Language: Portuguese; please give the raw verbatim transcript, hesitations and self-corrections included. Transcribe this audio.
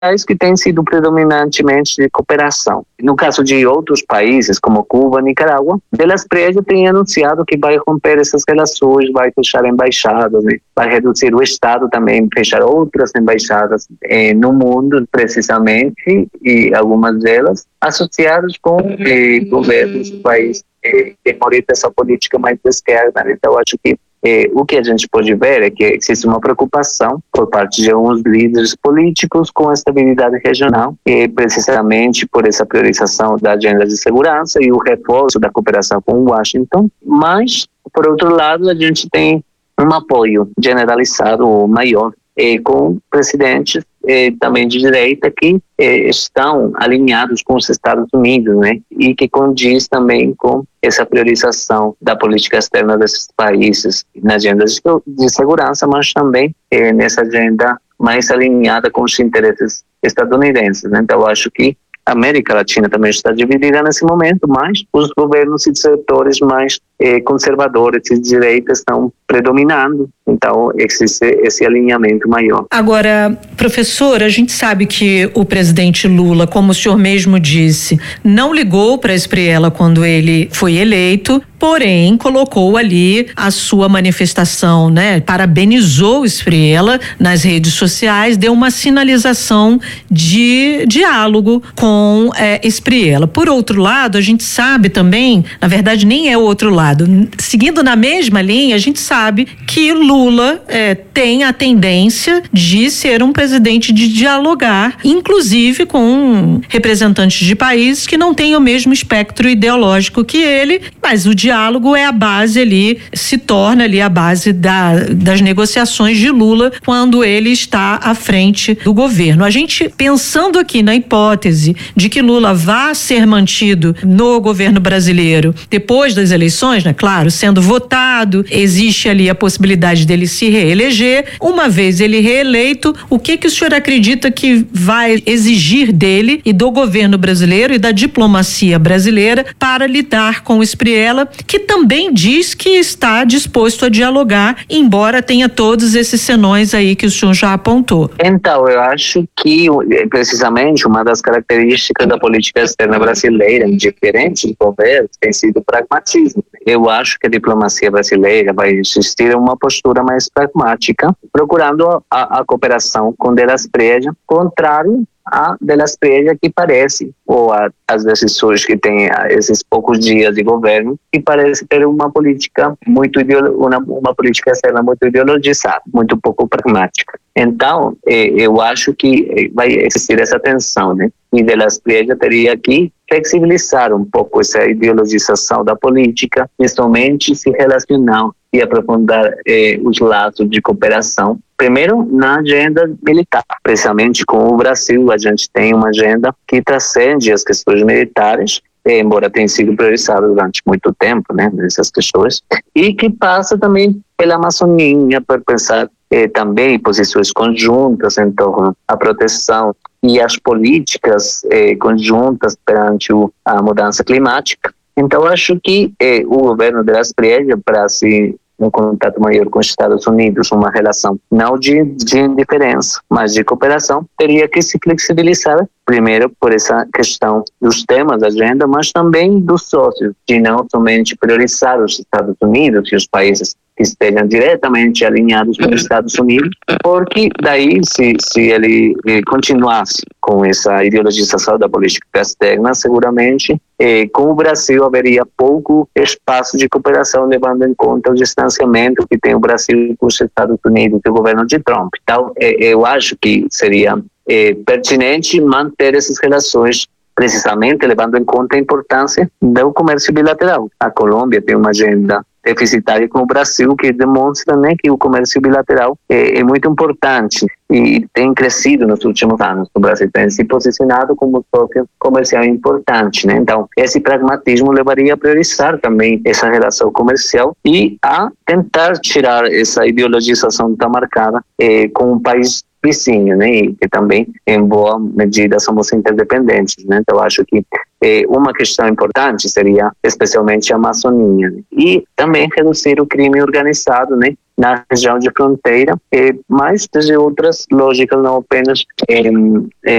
que têm sido predominantemente de cooperação. No caso de outros países, como Cuba, Nicarágua, de la Espriella tem anunciado que vai romper essas relações, vai fechar embaixadas, né? Vai reduzir o Estado também, fechar outras embaixadas eh, no mundo, precisamente, e algumas delas associadas com eh, governos do país eh, que orientam essa política mais de esquerda. Então, acho que Eh, o que a gente pode ver é que existe uma preocupação por parte de alguns líderes políticos com a estabilidade regional, eh, precisamente por essa priorização da agenda de segurança e o reforço da cooperação com Washington. Mas, por outro lado, a gente tem um apoio generalizado ou maior eh, com presidentes eh, também de direita que eh, estão alinhados com os Estados Unidos, né? E que condiz também com essa priorização da política externa desses países na agenda de, de segurança, mas também eh, nessa agenda mais alinhada com os interesses estadunidenses, né? Então, eu acho que a América Latina também está dividida nesse momento, mas os governos e setores mais eh, conservadores e de direita estão predominando, então existe esse alinhamento maior. Agora, professor, a gente sabe que o presidente Lula, como o senhor mesmo disse, não ligou para a Espriella quando ele foi eleito, porém colocou ali a sua manifestação, né? Parabenizou o Espriella nas redes sociais, deu uma sinalização de diálogo com é, Espriella. Por outro lado, a gente sabe também, na verdade nem é o outro lado, seguindo na mesma linha, a gente sabe que Lula é, tem a tendência de ser um presidente de dialogar, inclusive com representantes de países que não têm o mesmo espectro ideológico que ele, mas o diálogo é a base ali, se torna ali a base da, das negociações de Lula quando ele está à frente do governo. A gente, pensando aqui na hipótese de que Lula vá ser mantido no governo brasileiro depois das eleições, né? Claro, sendo votado, existe ali a possibilidade dele se reeleger. Uma vez ele reeleito, o que que o senhor acredita que vai exigir dele e do governo brasileiro e da diplomacia brasileira para lidar com o Espriella, que também diz que está disposto a dialogar, embora tenha todos esses senões aí que o senhor já apontou? Então, eu acho que precisamente uma das características da política externa brasileira, diferente de governos, tem sido o pragmatismo. Eu acho que a diplomacia brasileira vai insistir em uma postura mais pragmática, procurando a, a cooperação com De la Espriella, contrário a De la Espriella, que parece, ou a, as decisões que tem a, esses poucos dias de governo, que parece ter uma política muito uma, uma política externa muito ideologizada, muito pouco pragmática. Então, eh, eu acho que vai existir essa tensão, né? E De la Espriella teria que flexibilizar um pouco essa ideologização da política, principalmente se relacionar e aprofundar eh, os laços de cooperação. Primeiro, na agenda militar, precisamente com o Brasil, a gente tem uma agenda que transcende as questões militares, eh, embora tenha sido priorizada durante muito tempo, né, essas questões, e que passa também pela Amazônia, por pensar eh, também posições conjuntas em torno à proteção e as políticas eh, conjuntas perante o, a mudança climática. Então, acho que eh, o governo de la Espriella, para se um contato maior com os Estados Unidos, uma relação não de, de indiferença, mas de cooperação, teria que se flexibilizar, primeiro por essa questão dos temas da agenda, mas também dos sócios, de não somente priorizar os Estados Unidos e os países que estejam diretamente alinhados com os Estados Unidos, porque daí, se, se ele eh, continuasse com essa ideologização da política externa, seguramente eh, com o Brasil haveria pouco espaço de cooperação, levando em conta o distanciamento que tem o Brasil com os Estados Unidos e o governo de Trump. Então, eh, eu acho que seria eh, pertinente manter essas relações, precisamente levando em conta a importância do comércio bilateral. A Colômbia tem uma agenda deficitária com o Brasil, que demonstra, né, que o comércio bilateral é, é muito importante e tem crescido nos últimos anos. O Brasil tem se posicionado como sócio comercial importante, né? Então, esse pragmatismo levaria a priorizar também essa relação comercial e a tentar tirar essa ideologização tão marcada eh, com um país vizinho, né? E que também, em boa medida, somos interdependentes, né? Então, acho que eh, uma questão importante seria, especialmente, a Amazônia, né? E também reduzir o crime organizado, né? Na região de fronteira, eh, mas desde outras lógicas, não apenas eh, eh,